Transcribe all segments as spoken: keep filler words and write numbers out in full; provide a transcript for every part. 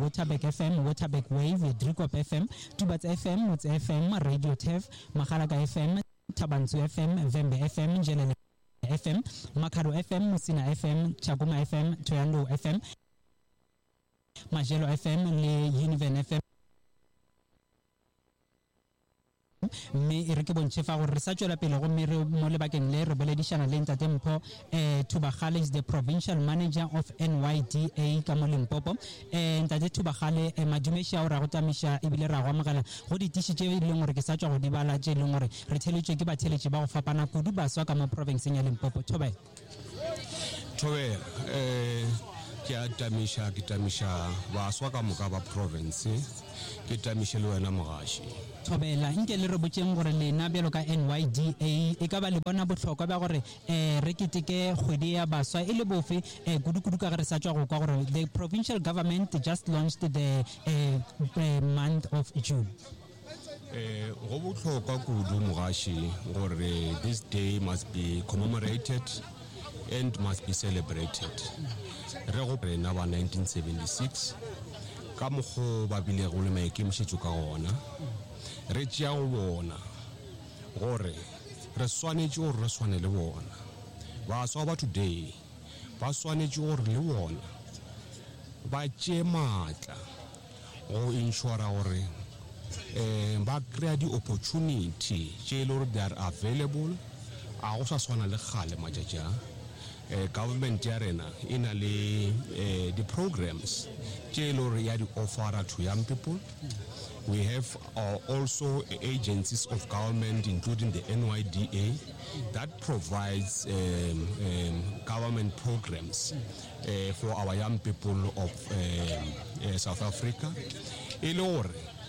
Waterberg F M, Waterberg Wave, Drikop F M, Tubats F M, Mutz F M, Radio T E F, Makhalaka F M, Tabanzu F M, Vembe F M, Njelele F M, Makaro F M, Musina F M, Chaguma F M, Toyando F M, Majelo F M, le Univen F M. Me e re ke bontshe fa gore re sa tswela pele go me re mo lebakeng le re boledishana le ntate Mpho eh Thubagale is the provincial manager of N Y D A ka mo Limpopo. eh ntate Thubagale e madumesha o ra go tamisha e bile ra go amogela go ditishi tse e leng gore ke sa tswa go di bala tse e leng gore re theletswe ke batheletši ba go fapana kudu ba swa ka mo province ya Limpopo. Thobe Thobe eh ke a tamisha ke tamisha ba swa ka mo ka ba province ke tamisha le wena mogashi. Thobela nke le re botseng gore lena belo ka N Y D A e ka ba le bona botlhokwa ba gore eh re keteke kgwedi ya baswa e le bofe eh kudu-kudu ka re sa tswa go kwa gore the provincial government just launched the eh, eh, month of June. Eh go botlhokwa kudu mogashi gore this day must be commemorated and must be celebrated. Re go rena ba nineteen seventy-six ka mogo ba bile go le maikemišetšo ka gona re tšea go bona gore re swanetše gore re swane le bona baswa ba today ba swanetše gore le bona ba tšee maatla go ensure gore eh ba kry-a di-opportunity tše e le gore they are available a go sa swana le kgale matšatša. Uh, government ya rena ina le uh, the programs tše e le gore ya di offera to young people. We have uh, also agencies of government including the N Y D A that provides um, um, government programs uh, for our young people of um, uh, South Africa. E le gore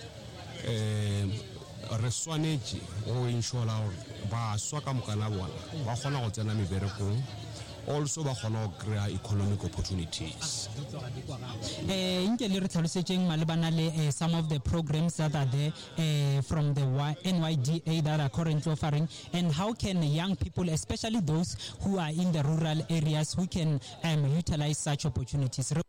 um, re swanetše go ensure gore baswa ka mokana bona ba kgona go tsena meberekong, also ba kgona go kry-a economic opportunities. eh nke le re tlhalosetseng malebana le eh, some of the programs that are there eh, from the N Y D A that are currently offering, and how can young people, especially those who are in the rural areas, who can um, utilize such opportunities. Re